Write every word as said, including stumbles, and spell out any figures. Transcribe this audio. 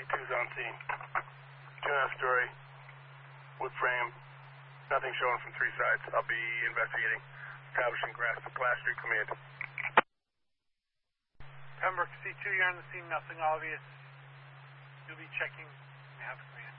twenty-two's on scene. Two and a half story, wood frame, nothing showing from three sides. I'll be investigating. Establishing grasp of Glass Street Command. Pembroke C two, you're on the scene, nothing obvious. You'll be checking. Have command.